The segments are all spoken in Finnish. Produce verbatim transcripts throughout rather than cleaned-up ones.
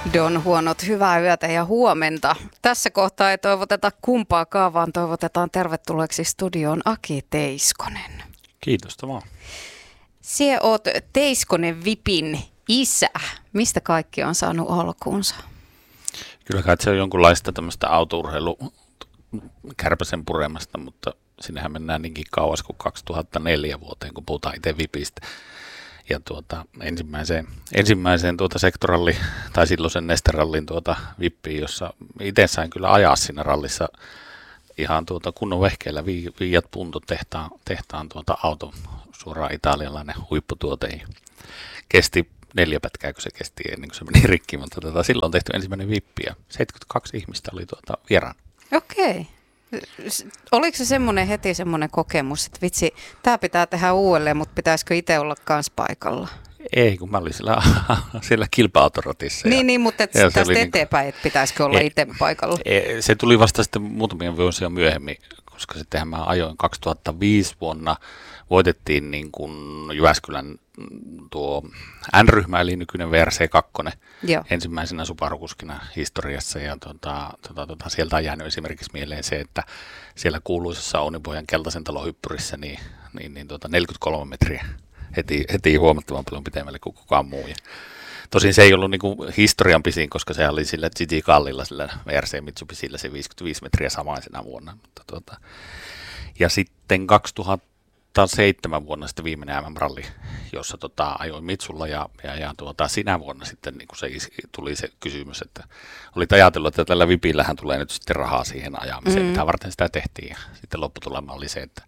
Don huonot, hyvää yötä ja huomenta. Tässä kohtaa ei toivoteta kumpaakaan, vaan toivotetaan tervetulleeksi studioon Aki Teiskonen. Kiitos vaan. Sie oot Teiskonen Vipin isä. Mistä kaikki on saanut alkuunsa? Kyllä kai se on jonkunlaista tämmöistä autourheilu kärpäsen puremasta, mutta sinnehän mennään niinkin kauas kuin kaksituhattaneljä vuoteen, kun puhutaan itse Vipistä. Ja tuota, ensimmäiseen, ensimmäiseen tuota sektoralli, tai silloisen Nesterallin tuota vippiin, jossa itse sain kyllä ajaa siinä rallissa ihan tuota kunnon vehkeellä Fiat Punto tehtaan, tehtaan tuota auto, suoraan italialainen huipputuote. Kesti neljä pätkää, kun se kesti ennen kuin se meni rikki, mutta tuota, silloin on tehty ensimmäinen vippi ja seitsemänkymmentäkaksi ihmistä oli tuota vieraan. Okei. Oliko se semmoinen heti semmoinen kokemus, että vitsi, tämä pitää tehdä uudelleen, mutta pitäisikö itse olla kans paikalla? Ei, kun mä olin siellä, siellä kilpa-autorotissa. Niin, ja, niin mutta et tästä eteenpäin, niin, että pitäisikö olla itse paikalla? Ei, se tuli vasta sitten muutamia vuosia myöhemmin, koska sittenhän mä ajoin kaksituhattaviisi vuonna, voitettiin niin kuin Jyväskylän tuo N-ryhmä, eli nykyinen V R C kaksi, Joo. ensimmäisenä Subaru-kuskina historiassa, ja tuota, tuota, tuota, sieltä on jäänyt esimerkiksi mieleen se, että siellä kuuluisessa Ounipohjan keltaisen talon hyppyrissä niin, niin, niin tuota neljäkymmentäkolme metriä heti, heti huomattavan paljon pitemmälle kuin kukaan muu. Ja tosin se ei ollut niin kuin historian pisin, koska se oli sillä Gigi Kallilla, sillä V R C Mitsubishilla se viisikymmentäviisi metriä samaisena vuonna. Mutta tuota, ja sitten kaksituhattaseitsemän vuonna sitten viimeinen M M-ralli, jossa tota, ajoin Mitsulla ja, ja, ja tuota, sinä vuonna sitten niin kun se tuli se kysymys, että olit ajatellut, että tällä Vipillähän tulee nyt sitten rahaa siihen ajamiseen, mm. mitä varten sitä tehtiin. Ja sitten lopputulema oli se, että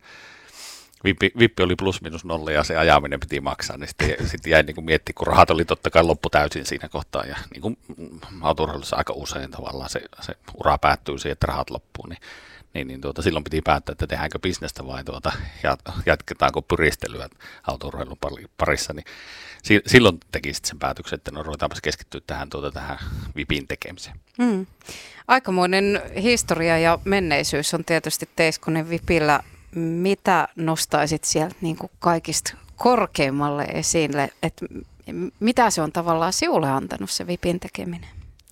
Vippi, vippi oli plus minus nolla ja se ajaminen piti maksaa, niin sitten, sitten jäi niin kuin miettimään, kun rahat oli totta kai loppu täysin siinä kohtaa. Ja niin kuin autourheilussa aika usein tavallaan se, se ura päättyy siihen, että rahat loppuu, niin Niin, niin tuota, silloin piti päättää, että tehdäänkö bisnestä vai tuota, jatketaanko pyristelyä autourheilun parissa. Niin si, silloin teki sitten sen päätöksen, että no ruvetaanpas keskittyä tähän, tuota, tähän Vipin tekemiseen. Mm. Aikamoinen historia ja menneisyys on tietysti Teiskonen Vipillä. Mitä nostaisit sieltä niin kuin kaikista korkeimmalle esille? Että mitä se on tavallaan sinulle antanut se Vipin tekeminen?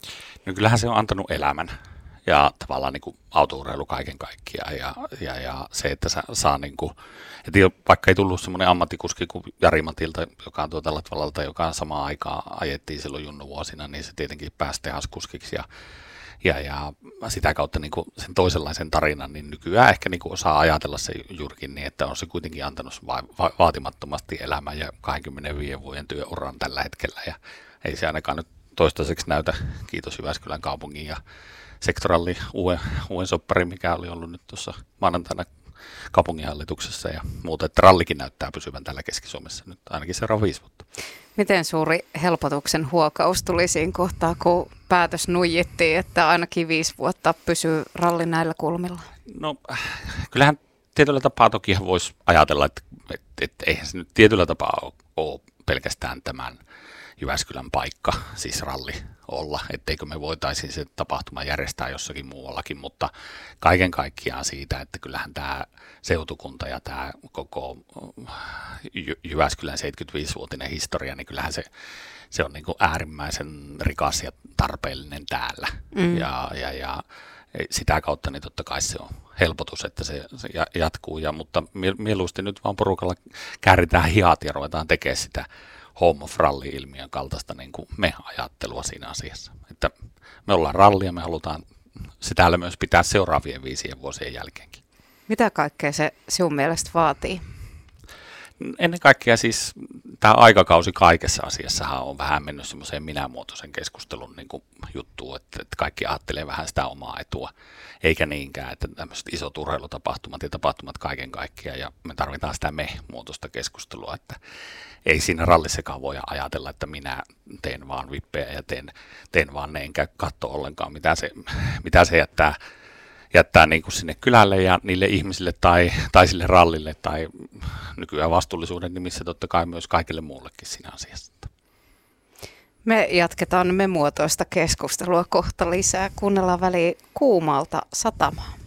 No kyllähän se on antanut elämän. Ja tavallaan niin kuin autourheilu kaiken kaikkiaan ja, ja, ja se, että saa, saa niin kuin, että vaikka ei tullut semmoinen ammattikuski kuin Jari Matilta, joka on tuolta Latvalalta, joka samaan aikaan ajettiin silloin junnuvuosina, niin se tietenkin pääsi tehaskuskiksi ja, ja, ja sitä kautta niin kuin sen toisenlaisen tarinan, niin nykyään ehkä niin kuin osaa ajatella se juurikin niin, että on se kuitenkin antanut va- va- vaatimattomasti elämän ja kaksikymmentäviisi vuoden työuran tällä hetkellä ja ei se ainakaan nyt toistaiseksi näytä, kiitos Jyväskylän kaupungin ja sektoralli uuden, uuden sopparin, mikä oli ollut nyt tuossa maanantaina kaupunginhallituksessa ja muuta, että rallikin näyttää pysyvän täällä Keski-Suomessa nyt ainakin seuraavan viisi vuotta. Miten suuri helpotuksen huokaus tuli siinä kohtaa, kun päätös nuijittiin, että ainakin viisi vuotta pysyy ralli näillä kulmilla? No kyllähän tietyllä tapaa toki voisi ajatella, että, että, että eihän se nyt tietyllä tapaa ole, ole pelkästään tämän Jyväskylän paikka, siis ralli olla, etteikö me voitaisiin se tapahtuma järjestää jossakin muuallakin, mutta kaiken kaikkiaan siitä, että kyllähän tämä seutukunta ja tämä koko Jyväskylän seitsemänkymmentäviisivuotinen historia, niin kyllähän se, se on niin kuin äärimmäisen rikas ja tarpeellinen täällä mm. ja, ja, ja sitä kautta niin totta kai se on helpotus, että se, se jatkuu, ja, mutta mieluusti nyt vaan porukalla kääritään hihat ja ruvetaan tekemään sitä home of rally-ilmiön kaltaista niin kuin me ajattelua siinä asiassa. Että me ollaan ralli ja me halutaan se täällä myös pitää seuraavien viisien vuosien jälkeenkin. Mitä kaikkea se sinun mielestä vaatii? Ennen kaikkea siis tämä aikakausi kaikessa asiassahan on vähän mennyt semmoiseen minämuotoisen keskustelun niin kuin juttuun, että, että kaikki ajattelee vähän sitä omaa etua, eikä niinkään, että tämmöiset isot urheilutapahtumat ja tapahtumat kaiken kaikkiaan, ja me tarvitaan sitä me-muotoista keskustelua, että ei siinä rallissakaan voi ajatella, että minä teen vaan vippejä ja teen, teen vaan ne, enkä katso ollenkaan, mitä se, mitä se jättää, jättää niin kuin sinne kylälle ja niille ihmisille tai, tai sille rallille tai nykyään vastuullisuuden nimissä totta kai myös kaikille muullekin siinä asiassa. Me jatketaan me muotoista keskustelua kohta lisää. Kuunnellaan väliin Kuumalta Satamaa.